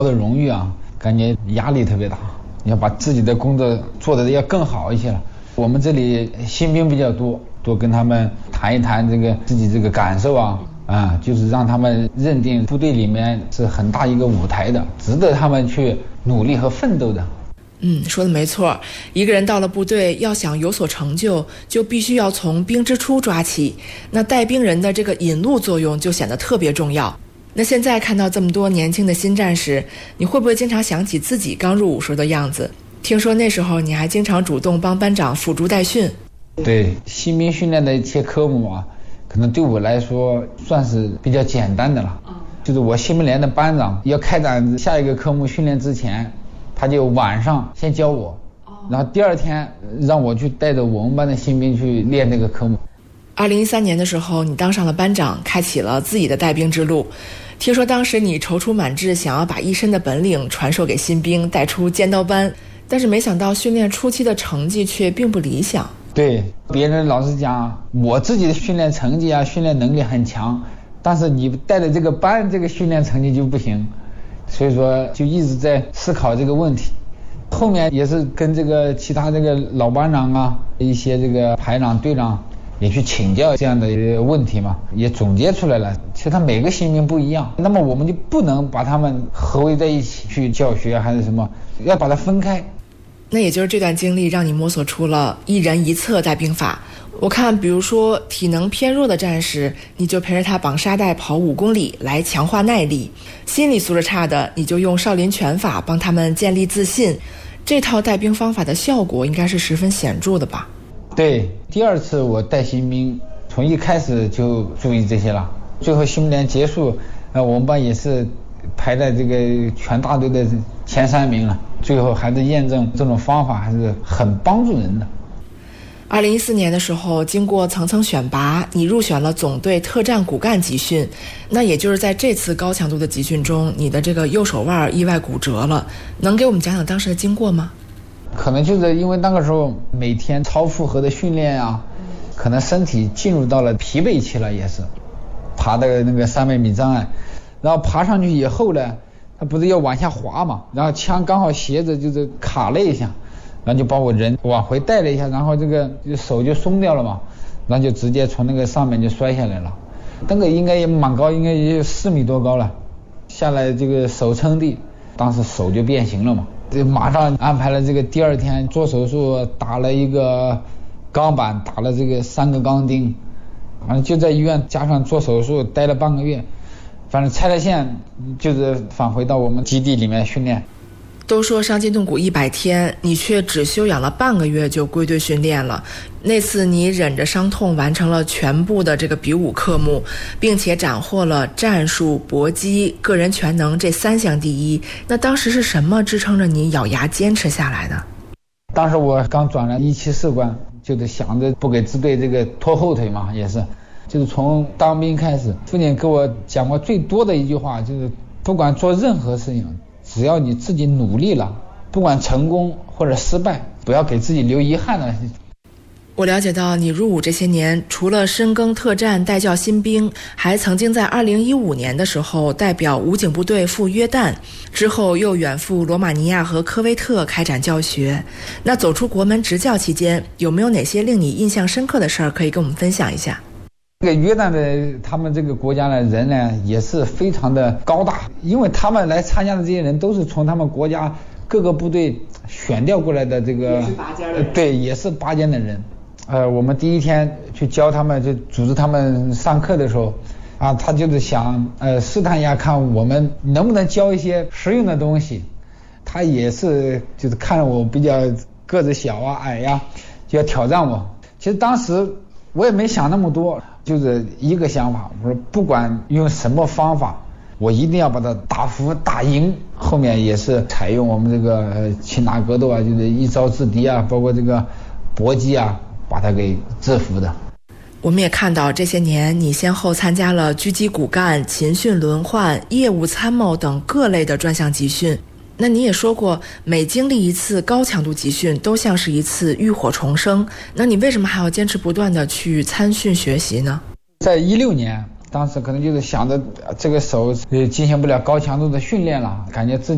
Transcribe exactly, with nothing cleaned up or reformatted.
的荣誉啊，感觉压力特别大，要把自己的工作做得要更好一些了。我们这里新兵比较多，多跟他们谈一谈这个自己这个感受啊，啊，就是让他们认定部队里面是很大一个舞台的，值得他们去努力和奋斗的。 嗯，说的没错，一个人到了部队，要想有所成就，就必须要从兵之初抓起。那带兵人的这个引路作用就显得特别重要。那现在看到这么多年轻的新战士，你会不会经常想起自己刚入伍时的样子？听说那时候你还经常主动帮班长辅助带训。 对，新兵训练的一些科目啊，可能对我来说算是比较简单的了。就是我新兵连的班长要开展下一个科目训练之前，他就晚上先教我，然后第二天让我去带着我们班的新兵去练这个科目。 二零一三年的时候，你当上了班长，开启了自己的带兵之路。听说当时你踌躇满志，想要把一身的本领传授给新兵，带出尖刀班，但是没想到训练初期的成绩却并不理想。 对，别人老是讲我自己的训练成绩啊，训练能力很强，但是你带的这个班这个训练成绩就不行，所以说就一直在思考这个问题。后面也是跟这个其他这个老班长啊，一些这个排长队长也去请教这样的问题嘛，也总结出来了。其实他每个新兵不一样，那么我们就不能把他们合为在一起去教学还是什么，要把它分开。 那也就是这段经历让你摸索出了一人一策带兵法。我看比如说体能偏弱的战士，你就陪着他绑沙袋跑五公里来强化耐力，心理素质差的你就用少林拳法帮他们建立自信。这套带兵方法的效果应该是十分显著的吧？ 对，第二次我带新兵从一开始就注意这些了，最后新兵连结束，呃，我们班也是排在这个全大队的前三名了。最后还是验证这种方法还是很帮助人的。 二零一四年的时候，经过层层选拔，你入选了总队特战骨干集训。那也就是在这次高强度的集训中，你的这个右手腕意外骨折了，能给我们讲讲当时的经过吗？ 可能就是因为那个时候每天超负荷的训练啊，可能身体进入到了疲惫期了，也是爬的那个三百米障碍，然后爬上去以后呢，他不是要往下滑嘛，然后枪刚好斜着就是卡了一下，然后就把我人往回带了一下，然后这个手就松掉了嘛，然后就直接从那个上面就摔下来了。那个应该也蛮高，应该也有四米多高了，下来这个手撑地，当时手就变形了嘛，就马上安排了这个第二天做手术，打了一个钢板，打了这个三个钢钉，反正就在医院加上做手术待了半个月，反正拆了线就是返回到我们基地里面训练。 都说伤筋动骨一百天，你却只休养了半个月就归队训练了。那次你忍着伤痛完成了全部的这个比武科目，并且斩获了战术、搏击、个人全能这三项第一。那当时是什么支撑着你咬牙坚持下来的？ 当时我刚转了一期士官，就是想着不给支队这个拖后腿嘛，也是就是从当兵开始，父亲给我讲过最多的一句话，就是不管做任何事情，只要你自己努力了，不管成功或者失败，不要给自己留遗憾了。 我了解到你入伍这些年，除了深耕特战带教新兵，还曾经在二零一五年的时候代表武警部队赴约旦，之后又远赴罗马尼亚和科威特开展教学。那走出国门执教期间，有没有哪些令你印象深刻的事儿可以跟我们分享一下？ 这个约旦的他们这个国家的人呢，也是非常的高大，因为他们来参加的这些人都是从他们国家各个部队选调过来的，这个呃对，也是拔尖的人。呃，我们第一天去教他们，就组织他们上课的时候，啊，他就是想呃试探一下，看我们能不能教一些实用的东西。他也是就是看我比较个子小啊矮呀、啊，就要挑战我。其实当时我也没想那么多，就是一个想法，我说不管用什么方法，我一定要把它打服打赢。后面也是采用我们这个呃擒拿格斗啊，就是一招制敌啊，包括这个搏击啊，把它给制服的。 我们也看到这些年你先后参加了狙击骨干、勤训轮换、业务参谋等各类的专项集训。那你也说过，每经历一次高强度集训都像是一次浴火重生，那你为什么还要坚持不断的去参训学习呢？ 在一六年，当时可能就是想着这个手进行不了高强度的训练了，感觉自己